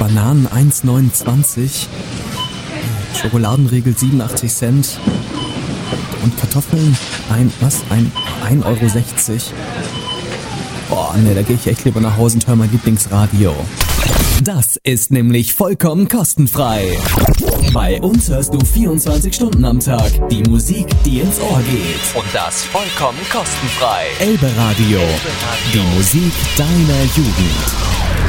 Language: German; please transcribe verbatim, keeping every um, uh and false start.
Bananen eins neunundzwanzig, Schokoladenriegel siebenundachtzig Cent und Kartoffeln ein, was, ein, ein Euro sechzig. Boah, ne, da gehe ich echt lieber nach Hause und höre mein Lieblingsradio. Das ist nämlich vollkommen kostenfrei. Bei uns hörst du vierundzwanzig Stunden am Tag die Musik, die ins Ohr geht. Und das vollkommen kostenfrei. Elbe Radio, die Musik deiner Jugend.